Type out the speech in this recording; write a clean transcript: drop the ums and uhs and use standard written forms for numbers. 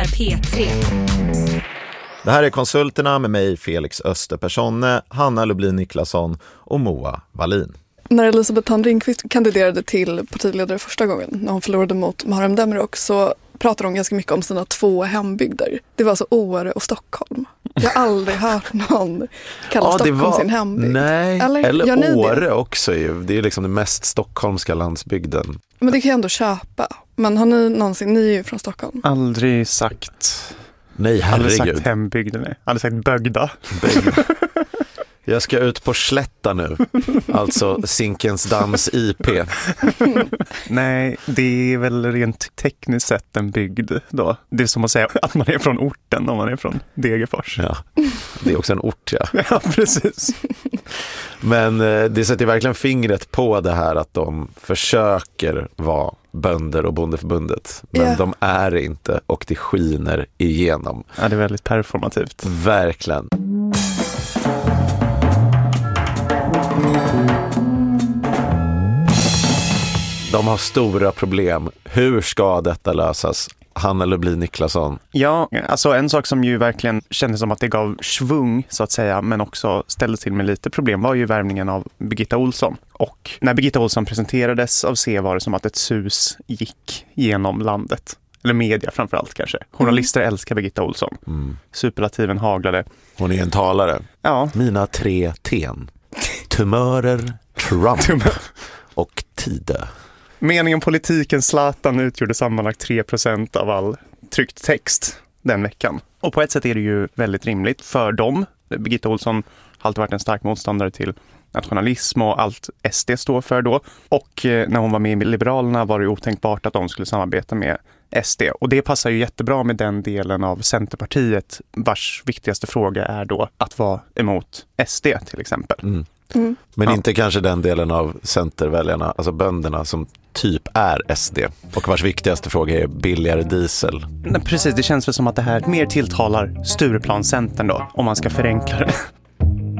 P3. Det här är Konsulterna med mig, Felix Österpersonne, Hanna Lublin Niklasson och Moa Wallin. När Elisabeth Thand Ringqvist kandiderade till partiledare första gången, när hon förlorade mot Muharrem Demirok, så pratade hon ganska mycket om sina 2 hembygder. Det var alltså Åre och Stockholm. Jag har aldrig hört någon kalla Stockholm sin hembygd. Nej, eller Åre också. Det är liksom den mest stockholmska landsbygden. Men det kan jag ändå köpa. Men har ni någonsin, ni är ju från Stockholm. Aldrig sagt. Nej, herregud. Aldrig sagt hembygden, nej. Aldrig sagt bögda. Jag ska ut på Slätta nu. Alltså Zinkensdamms IP. Nej, det är väl rent tekniskt sett en bygd då. Det är som att säga att man är från orten om man är från Degerfors. Ja, det är också en ort, ja. Ja, precis. Men det sätter verkligen fingret på det här att de försöker vara bönder och bondeförbundet. Men de är det inte, och det skiner igenom. Ja, det är väldigt performativt. Verkligen. De har stora problem. Hur ska detta lösas? Hanna Lublin Niklasson. Ja, alltså en sak som ju verkligen kändes som att det gav svung så att säga, men också ställde till med lite problem, var ju värvningen av Birgitta Ohlsson. Och när Birgitta Ohlsson presenterades av C var det som att ett sus gick genom landet. Eller media framförallt kanske. Journalister älskar Birgitta Ohlsson. Superlativen haglade. Hon är en talare. Ja. Mina 3 T:n. Tumörer, Trump och Tide. Meningen politiken Zlatan utgjorde sammanlagt 3% av all tryckt text den veckan. Och på ett sätt är det ju väldigt rimligt för dem. Birgitta Ohlsson har alltid varit en stark motståndare till nationalism och allt SD står för då. Och när hon var med i Liberalerna var det otänkbart att de skulle samarbeta med SD. Och det passar ju jättebra med den delen av Centerpartiet vars viktigaste fråga är då att vara emot SD till exempel. Men inte kanske den delen av centerväljarna, alltså bönderna som typ är SD och vars viktigaste fråga är billigare diesel. Nej, precis, det känns väl som att det här mer tilltalar Stureplanscentern då, om man ska förenkla det.